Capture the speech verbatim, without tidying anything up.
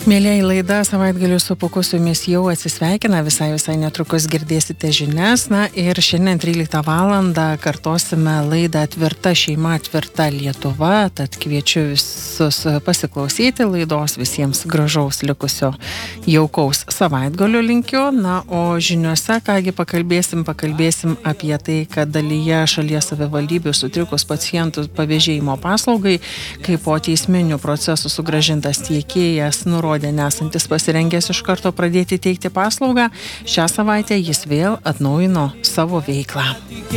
Mėlėjai, laida Savaitgalių su Pūku su jumis jau atsisveikina, visai visai netrukus girdėsite žinias, na ir šiandien tryliktą valandą kartosime laidą Tvirta šeima, tvirta Lietuva, tad kviečiu visus pasiklausyti laidos, visiems gražaus likusio jaukaus savaitgalio linkiu, na o žiniuose, kągi pakalbėsim, pakalbėsim apie tai, kad dalyje šalies savivaldybių sutrikus pacientų pavėžėjimo paslaugai, kai po teisminių procesų sugrąžintas tiekėjas nurodė nesantis pasirengęs iš karto pradėti teikti paslaugą, šią savaitę jis vėl atnaujino savo veiklą.